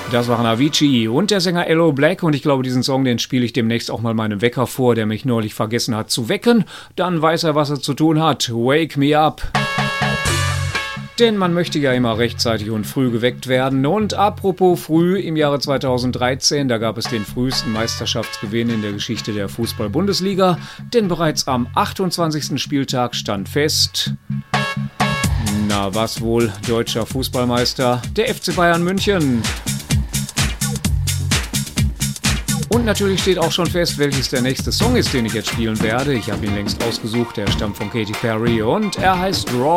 Das waren Avicii und der Sänger Aloe Blacc und ich glaube, diesen Song, den spiele ich demnächst auch mal meinem Wecker vor, der mich neulich vergessen hat zu wecken. Dann weiß er, was er zu tun hat. Wake me up. Denn man möchte ja immer rechtzeitig und früh geweckt werden. Und apropos früh, im Jahre 2013, da gab es den frühesten Meisterschaftsgewinn in der Geschichte der Fußball-Bundesliga. Denn bereits am 28. Spieltag stand fest... Na, was wohl? Deutscher Fußballmeister, der FC Bayern München. Und natürlich steht auch schon fest, welches der nächste Song ist, den ich jetzt spielen werde. Ich habe ihn längst ausgesucht, er stammt von Katy Perry und er heißt Raw.